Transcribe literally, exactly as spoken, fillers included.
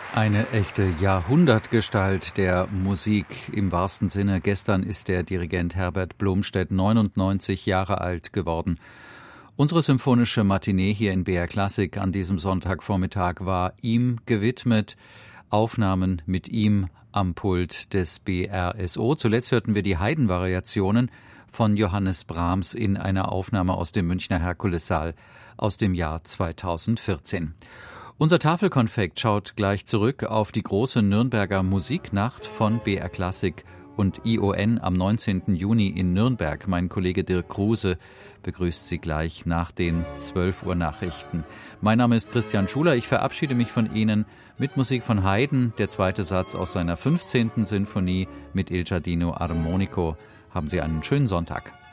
Eine echte Jahrhundertgestalt der Musik im wahrsten Sinne. Gestern ist der Dirigent Herbert Blomstedt neunundneunzig Jahre alt geworden. Unsere symphonische Matinee hier in B R Klassik an diesem Sonntagvormittag war ihm gewidmet. Aufnahmen mit ihm am Pult des B R S O. Zuletzt hörten wir die Haydn-Variationen von Johannes Brahms in einer Aufnahme aus dem Münchner Herkulessaal aus dem Jahr zweitausendvierzehn. Unser Tafelkonfekt schaut gleich zurück auf die große Nürnberger Musiknacht von B R Klassik und I O N am neunzehnten Juni in Nürnberg. Mein Kollege Dirk Kruse begrüßt Sie gleich nach den zwölf Uhr Nachrichten. Mein Name ist Christian Schuler. Ich verabschiede mich von Ihnen mit Musik von Haydn, der zweite Satz aus seiner fünfzehnten Sinfonie mit Il Giardino Armonico. Haben Sie einen schönen Sonntag.